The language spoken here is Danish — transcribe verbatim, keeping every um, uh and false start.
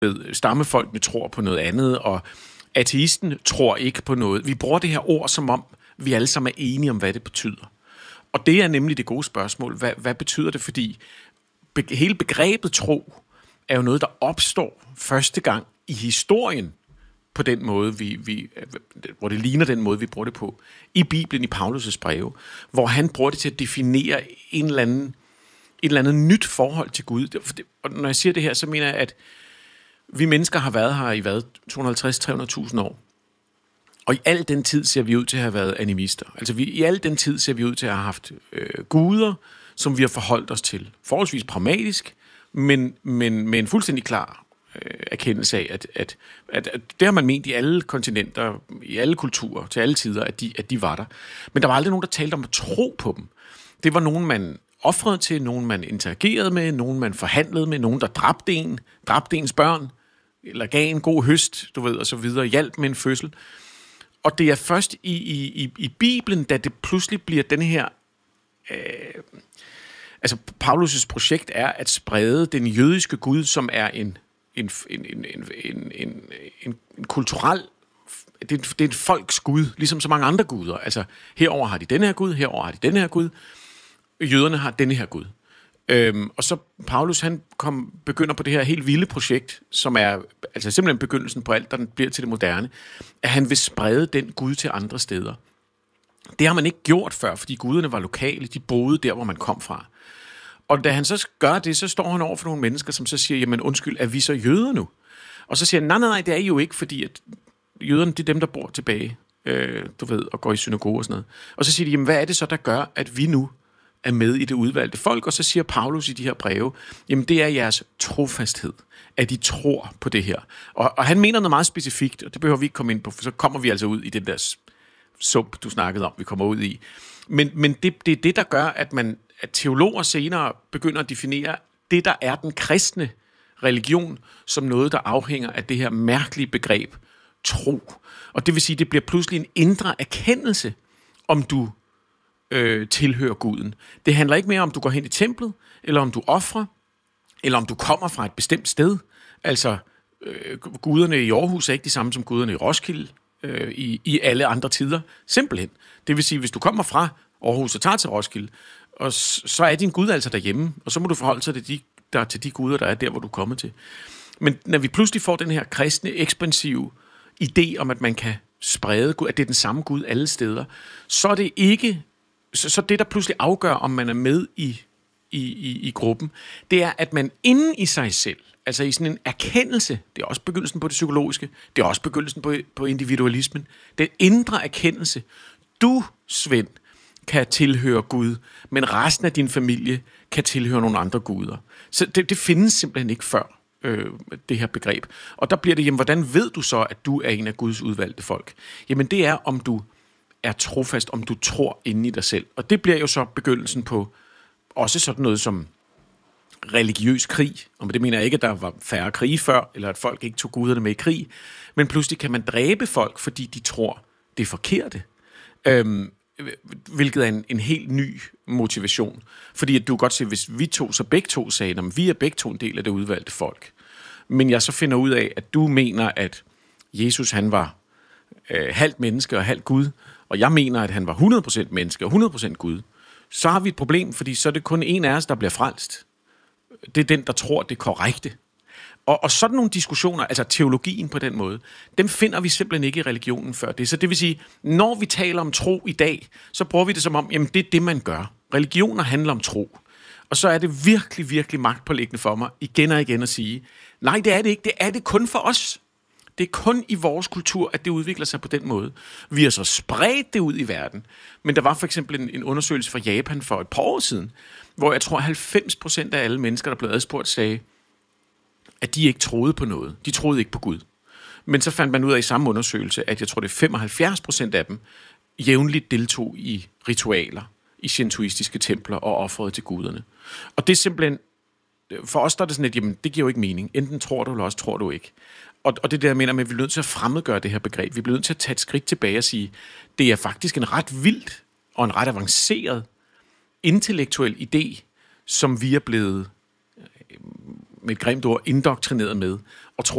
stammefolkene tror på noget andet, og ateisten tror ikke på noget. Vi bruger det her ord, som om vi alle sammen er enige om, hvad det betyder. Og det er nemlig det gode spørgsmål. Hvad, hvad betyder det? Fordi be, hele begrebet tro er jo noget, der opstår første gang i historien på den måde, vi, vi, hvor det ligner den måde, vi bruger det på. I Bibelen, i Paulus' breve, hvor han bruger det til at definere en eller anden, et eller andet nyt forhold til Gud. Og når jeg siger det her, så mener jeg, at vi mennesker har været her i hvad, to hundrede og halvtreds til tre hundrede tusind år. Og i al den tid ser vi ud til at have været animister. Altså vi, i al den tid ser vi ud til at have haft øh, guder, som vi har forholdt os til. Forholdsvis pragmatisk, men, men med en fuldstændig klar øh, erkendelse af, at, at, at, at det har man ment i alle kontinenter, i alle kulturer, til alle tider, at de, at de var der. Men der var aldrig nogen, der talte om at tro på dem. Det var nogen, man ofrede til, nogen man interagerede med, nogen man forhandlede med, nogen der dræbte en, dræbte ens børn, eller gav en god høst, du ved, og så videre, hjælp med en fødsel. Og det er først i, i, i Bibelen, da det pludselig bliver den her... Øh, altså, Paulus' projekt er at sprede den jødiske Gud, som er en, en, en, en, en, en, en, en kulturel... Det er, det er et folks Gud, ligesom så mange andre guder. Altså, herover har de denne her Gud, herover har de denne her Gud. Jøderne har denne her Gud. Øhm, og så Paulus, han kom, begynder på det her helt vilde projekt, som er altså simpelthen begyndelsen på alt, der bliver til det moderne, at han vil sprede den Gud til andre steder. Det har man ikke gjort før, fordi guderne var lokale, de boede der, hvor man kom fra. Og da han så gør det, så står han over for nogle mennesker, som så siger, jamen undskyld, er vi så jøder nu? Og så siger han, nej, nej, nej, det er I jo ikke, fordi at jøderne, det er dem, der bor tilbage, øh, du ved, og går i synagoge og sådan noget. Og så siger de, jamen hvad er det så, der gør, at vi nu er med i det udvalgte folk, og så siger Paulus i de her breve, jamen det er jeres trofasthed, at de tror på det her. Og, og han mener noget meget specifikt, og det behøver vi ikke komme ind på, for så kommer vi altså ud i den der sump, du snakkede om, vi kommer ud i. Men, men det, det er det, der gør, at, man, at teologer senere begynder at definere det, der er den kristne religion, som noget, der afhænger af det her mærkelige begreb, tro. Og det vil sige, det bliver pludselig en indre erkendelse, om du Øh, tilhører guden. Det handler ikke mere om, du går hen i templet, eller om du ofrer, eller om du kommer fra et bestemt sted. Altså, øh, guderne i Aarhus er ikke de samme som guderne i Roskilde øh, i, i alle andre tider. Simpelthen. Det vil sige, hvis du kommer fra Aarhus og tager til Roskilde, og s- så er din gud altså derhjemme, og så må du forholde sig til de, der, til de guder, der er der, hvor du kommer til. Men når vi pludselig får den her kristne, ekspansive idé om, at man kan sprede Gud, at det er den samme Gud alle steder, så er det ikke Så, så det, der pludselig afgør, om man er med i, i, i, i gruppen, det er, at man inde i sig selv, altså i sådan en erkendelse, det er også begyndelsen på det psykologiske, det er også begyndelsen på, på individualismen, den indre erkendelse, du, Svend, kan tilhøre Gud, men resten af din familie kan tilhøre nogle andre guder. Så det, det findes simpelthen ikke før, øh, det her begreb. Og der bliver det, jamen, hvordan ved du så, at du er en af Guds udvalgte folk? Jamen, det er, om du er trofast, om du tror inde i dig selv. Og det bliver jo så begyndelsen på også sådan noget som religiøs krig. Og med det mener jeg ikke, at der var færre krige før, eller at folk ikke tog guderne med i krig. Men pludselig kan man dræbe folk, fordi de tror, det er forkerte. Øhm, hvilket er en, en helt ny motivation. Fordi at du kan godt se, hvis vi to, så begge to sagde, at vi er begge to en del af det udvalgte folk. Men jeg så finder ud af, at du mener, at Jesus han var øh, halvt menneske og halvt Gud, og jeg mener, at han var hundrede procent menneske og hundrede procent Gud, så har vi et problem, fordi så er det kun en af os, der bliver frelst. Det er den, der tror det korrekte. Og, og sådan nogle diskussioner, altså teologien på den måde, dem finder vi simpelthen ikke i religionen før det. Så det vil sige, når vi taler om tro i dag, så bruger vi det som om, jamen det er det, man gør. Religioner handler om tro. Og så er det virkelig, virkelig magtpåliggende for mig, igen og igen at sige, nej, det er det ikke, det er det kun for os. Det er kun i vores kultur, at det udvikler sig på den måde. Vi har så spredt det ud i verden. Men der var for eksempel en, en undersøgelse fra Japan for et par år siden, hvor jeg tror halvfems procent af alle mennesker, der blev adspurgt, sagde, at de ikke troede på noget. De troede ikke på Gud. Men så fandt man ud af i samme undersøgelse, at jeg tror, det er femoghalvfjerds procent af dem jævnligt deltog i ritualer, i shintoistiske templer og ofrede til guderne. Og det er simpelthen, for os der er det sådan, at jamen, det giver jo ikke mening. Enten tror du, eller også tror du ikke. Og, og det der, jeg mener med, at vi bliver nødt til at fremmedgøre det her begreb. Vi bliver nødt til at tage et skridt tilbage og sige, det er faktisk en ret vildt og en ret avanceret intellektuel idé, som vi er blevet med et grimt ord, indoktrineret med, og tror,